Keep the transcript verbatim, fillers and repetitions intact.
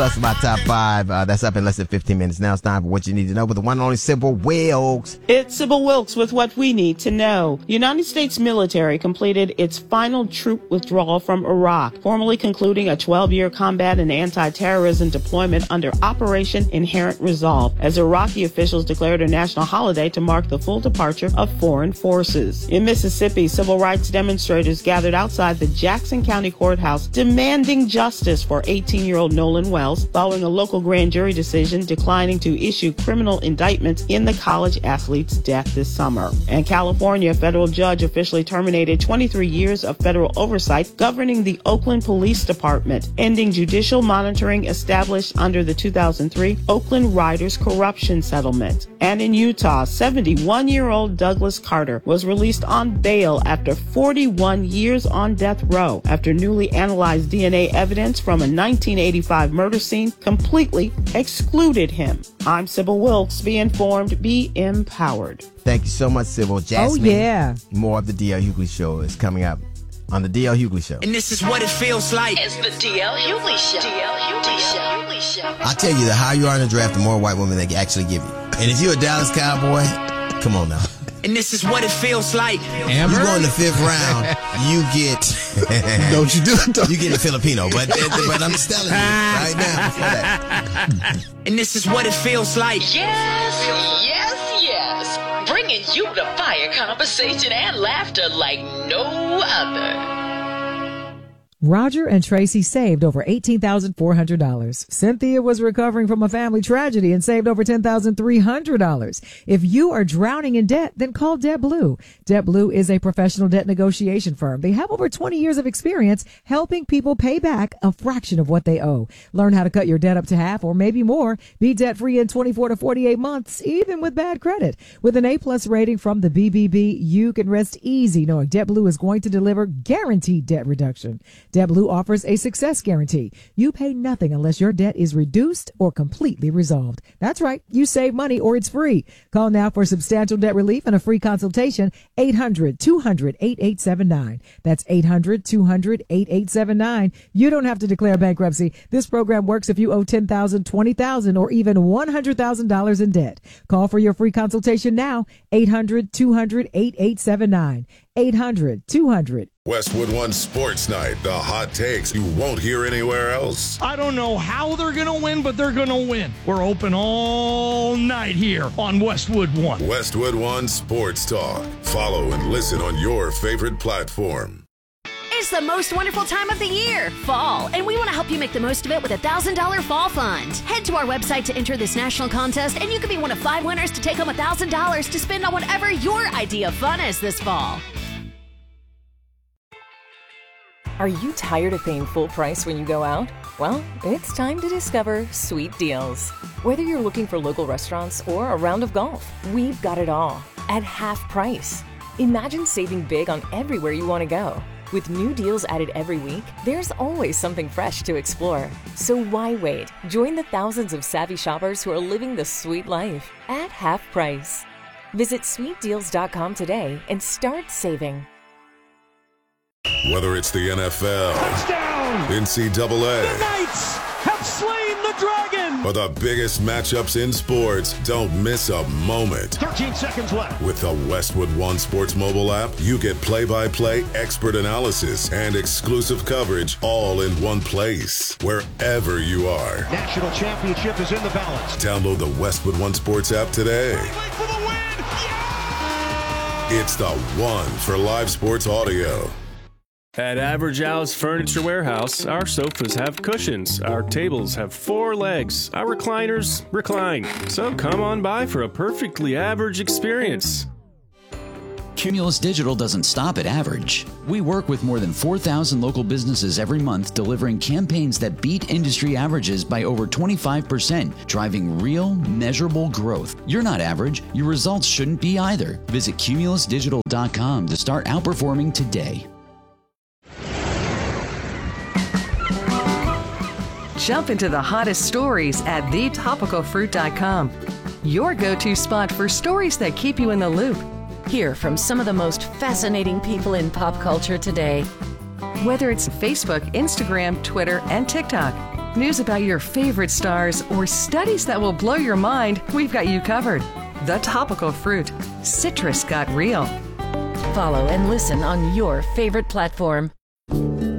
That's my top five. Uh, that's up in less than fifteen minutes. Now it's time for what you need to know with the one and only Sybil Wilkes. It's Sybil Wilkes with what we need to know. The United States military completed its final troop withdrawal from Iraq, formally concluding a twelve-year combat and anti-terrorism deployment under Operation Inherent Resolve, as Iraqi officials declared a national holiday to mark the full departure of foreign forces. In Mississippi, civil rights demonstrators gathered outside the Jackson County Courthouse demanding justice for eighteen-year-old Nolan Wells, following a local grand jury decision declining to issue criminal indictments in the college athlete's death this summer. And California, a federal judge officially terminated twenty-three years of federal oversight governing the Oakland Police Department, ending judicial monitoring established under the two thousand three Oakland Riders corruption settlement. And in Utah, seventy-one-year-old Douglas Carter was released on bail after forty-one years on death row after newly analyzed D N A evidence from a nineteen eighty-five murder scene completely excluded him. I'm Sybil Wilkes. Be informed, be empowered. Thank you so much, Sybil. Jasmine, oh, yeah. More of the D L. Hughley Show is coming up on the D L. Hughley Show. And this is what it feels like. It's the D L. Hughley Show. D L. Hughley Show. I tell you, the higher you are in the draft, the more white women they actually give you. And if you're a Dallas Cowboy, come on now. And this is what it feels like. Amber? You go in the fifth round, you get... Don't you do it, though. You get a Filipino, but, but I'm just telling you right now before that. And this is what it feels like. Yes, yes, yes. Bringing you the fire conversation and laughter like no other. Roger and Tracy saved over eighteen thousand four hundred dollars. Cynthia was recovering from a family tragedy and saved over ten thousand three hundred dollars. If you are drowning in debt, then call DebtBlue. DebtBlue is a professional debt negotiation firm. They have over twenty years of experience helping people pay back a fraction of what they owe. Learn how to cut your debt up to half or maybe more. Be debt-free in twenty-four to forty-eight months, even with bad credit. With an A-plus rating from the B B B, you can rest easy knowing DebtBlue is going to deliver guaranteed debt reduction. DebtBlue offers a success guarantee. You pay nothing unless your debt is reduced or completely resolved. That's right. You save money or it's free. Call now for substantial debt relief and a free consultation. eight hundred two hundred eighty-eight seventy-nine. That's eight hundred two hundred eighty-eight seventy-nine. You don't have to declare bankruptcy. This program works if you owe ten thousand dollars, twenty thousand dollars, or even one hundred thousand dollars in debt. Call for your free consultation now. eight hundred two hundred eighty-eight seventy-nine. eight hundred two hundred. Westwood One Sports Night, the hot takes you won't hear anywhere else. I don't know how they're going to win, but they're going to win. We're open all night here on Westwood One. Westwood One Sports Talk. Follow and listen on your favorite platform. It's the most wonderful time of the year, fall, and we want to help you make the most of it with a one thousand dollars Fall Fund. Head to our website to enter this national contest, and you could be one of five winners to take home one thousand dollars to spend on whatever your idea of fun is this fall. Are you tired of paying full price when you go out? Well, it's time to discover Sweet Deals. Whether you're looking for local restaurants or a round of golf, we've got it all at half price. Imagine saving big on everywhere you want to go. With new deals added every week, there's always something fresh to explore. So why wait? Join the thousands of savvy shoppers who are living the sweet life at half price. Visit sweet deals dot com today and start saving. Whether it's the N F L, touchdown, N C double A, the Knights have slain the dragon, or the biggest matchups in sports, don't miss a moment. thirteen seconds left. With the Westwood One Sports mobile app, you get play-by-play expert analysis and exclusive coverage all in one place, wherever you are. National championship is in the balance. Download the Westwood One Sports app today. For the win. Yeah! It's the one for live sports audio. At Average Al's Furniture Warehouse, our sofas have cushions, our tables have four legs, our recliners recline. So come on by for a perfectly average experience. Cumulus Digital doesn't stop at average. We work with more than four thousand local businesses every month, delivering campaigns that beat industry averages by over twenty-five percent, driving real, measurable growth. You're not average. Your results shouldn't be either. Visit cumulus digital dot com to start outperforming today. Jump into the hottest stories at the topical fruit dot com. Your go-to spot for stories that keep you in the loop. Hear from some of the most fascinating people in pop culture today. Whether it's Facebook, Instagram, Twitter, and TikTok, news about your favorite stars, or studies that will blow your mind, we've got you covered. The Topical Fruit. Citrus got real. Follow and listen on your favorite platform.